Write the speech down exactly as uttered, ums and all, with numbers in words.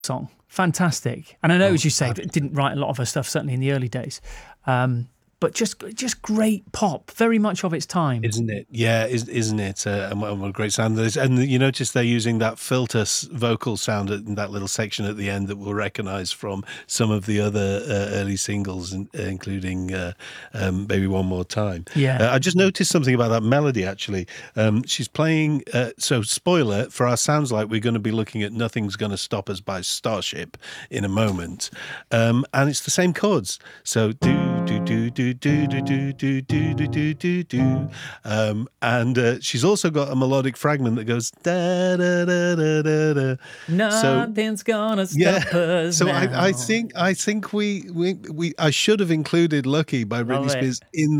song. Fantastic. And I know, Oh, as you say, absolutely. that didn't write a lot of her stuff, certainly in the early days. Um, but just just great pop, very much of its time. Isn't it? Yeah, is, isn't it? Uh, and what what a great sound that is. And you notice they're using that filter s- vocal sound in that little section at the end that we'll recognise from some of the other uh, early singles, in- uh, including uh, um, Baby One More Time. Yeah. Uh, I just noticed something about that melody, actually. Um, she's playing, uh, so spoiler, for our Sounds Like, we're going to be looking at Nothing's Gonna Stop Us by Starship in a moment. Um, and it's the same chords. So do, do, do, do, do, do, do, do, do, do, do, do, do. Um, and uh, she's also got a melodic fragment that goes da da da da da da. So Nothing's gonna yeah, stop us so I, I now. think I think we, we we I should have included "Lucky" by Love Britney it. Spears in